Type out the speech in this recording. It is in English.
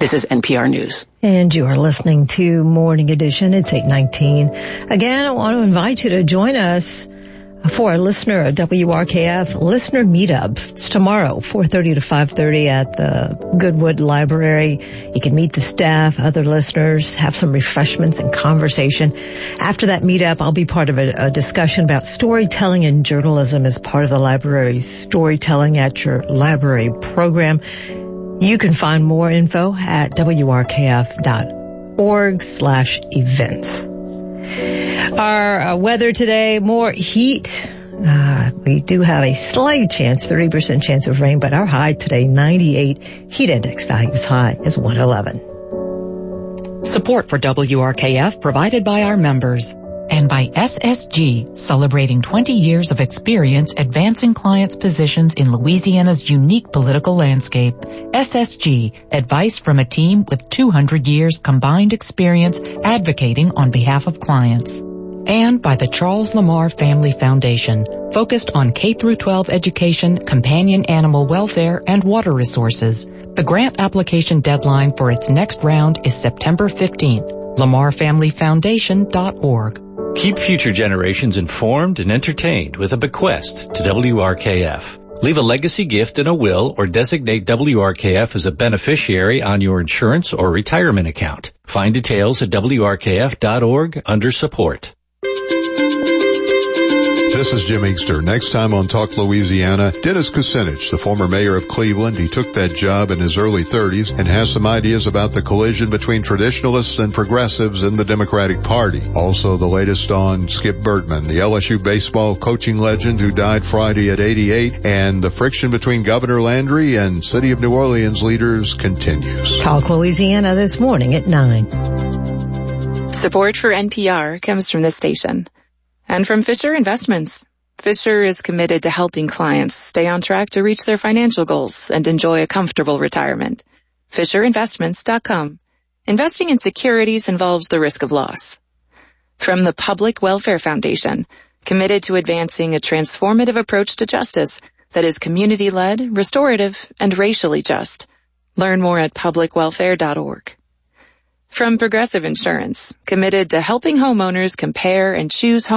This is NPR News. And you are listening to Morning Edition. It's 8:19. Again, I want to invite you to join us for a listener, WRKF listener meetup. It's tomorrow, 4:30 to 5:30 at the Goodwood Library. You can meet the staff, other listeners, have some refreshments and conversation. After that meetup, I'll be part of a discussion about storytelling and journalism as part of the library's Storytelling at Your Library program. You can find more info at wrkf.org/events. Our weather today, more heat. We do have a slight chance, 30% chance of rain, but our high today, 98. Heat index value is high is 111. Support for WRKF provided by our members and by SSG, celebrating 20 years of experience advancing clients' positions in Louisiana's unique political landscape. SSG, advice from a team with 200 years combined experience advocating on behalf of clients. And by the Charles Lamar Family Foundation, focused on K-12 education, companion animal welfare, and water resources. The grant application deadline for its next round is September 15th. LamarFamilyFoundation.org. Keep future generations informed and entertained with a bequest to WRKF. Leave a legacy gift in a will or designate WRKF as a beneficiary on your insurance or retirement account. Find details at WRKF.org under support. This is Jim Inkster. Next time on Talk Louisiana, Dennis Kucinich, the former mayor of Cleveland. He took that job in his early 30s and has some ideas about the collision between traditionalists and progressives in the Democratic Party. Also, the latest on Skip Bertman, the LSU baseball coaching legend who died Friday at 88, and the friction between Governor Landry and City of New Orleans leaders continues. Talk Louisiana this morning at 9. Support for NPR comes from this station. And from Fisher Investments. Fisher is committed to helping clients stay on track to reach their financial goals and enjoy a comfortable retirement. FisherInvestments.com. Investing in securities involves the risk of loss. From the Public Welfare Foundation, committed to advancing a transformative approach to justice that is community-led, restorative, and racially just. Learn more at publicwelfare.org. From Progressive Insurance, committed to helping homeowners compare and choose home